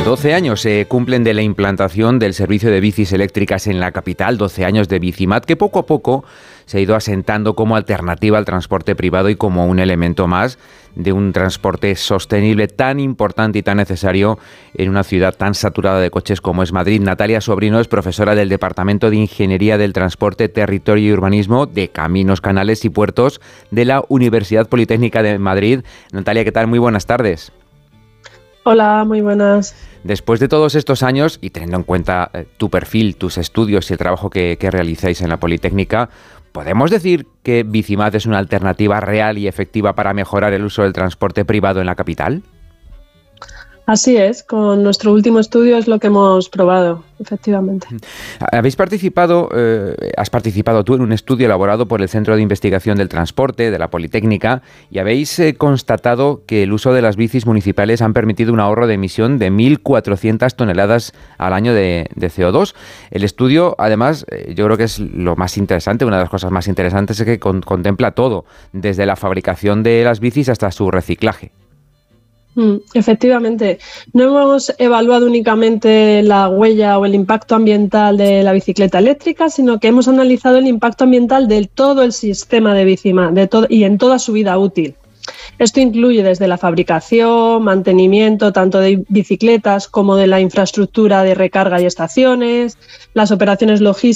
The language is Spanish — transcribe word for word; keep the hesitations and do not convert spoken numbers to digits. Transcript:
doce años se cumplen de la implantación del servicio de bicis eléctricas en la capital, doce años de Bicimat, que poco a poco se ha ido asentando como alternativa al transporte privado y como un elemento más de un transporte sostenible tan importante y tan necesario en una ciudad tan saturada de coches como es Madrid. Natalia Sobrino es profesora del Departamento de Ingeniería del Transporte, Territorio y Urbanismo de Caminos, Canales y Puertos de la Universidad Politécnica de Madrid. Natalia, ¿qué tal? Muy buenas tardes. Hola, muy buenas. Después de todos estos años y teniendo en cuenta eh, tu perfil, tus estudios y el trabajo que, que realizáis en la Politécnica, ¿podemos decir que Bicimat es una alternativa real y efectiva para mejorar el uso del transporte privado en la capital? Así es, con nuestro último estudio es lo que hemos probado, efectivamente. Habéis participado, eh, has participado tú en un estudio elaborado por el Centro de Investigación del Transporte de la Politécnica y habéis eh, constatado que el uso de las bicis municipales han permitido un ahorro de emisión de mil cuatrocientas toneladas al año de, de C O dos. El estudio, además, eh, yo creo que es lo más interesante, una de las cosas más interesantes es que con, contempla todo, desde la fabricación de las bicis hasta su reciclaje. Efectivamente, no hemos evaluado únicamente la huella o el impacto ambiental de la bicicleta eléctrica, sino que hemos analizado el impacto ambiental de todo el sistema de Bicimat de todo, y en toda su vida útil. Esto incluye desde la fabricación, mantenimiento tanto de bicicletas como de la infraestructura de recarga y estaciones, las operaciones logísticas